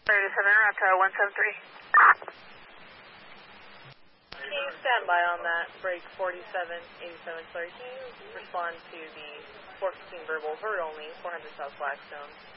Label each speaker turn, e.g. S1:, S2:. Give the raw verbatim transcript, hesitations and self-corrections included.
S1: thirty-seven, route to one seven three.
S2: Can you stand by on that, break forty-seven eighty-seven, sorry, can you respond to the four fifteen verbal, vert only, four hundred South Blackstone?